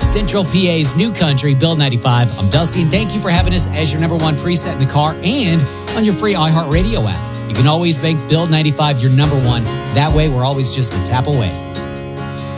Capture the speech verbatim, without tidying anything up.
Central P A's new country, Build ninety-five. I'm Dusty, and thank you for having us as your number one preset in the car and on your free iHeartRadio app. You can always make Build ninety-five your number one. That way, we're always just a tap away.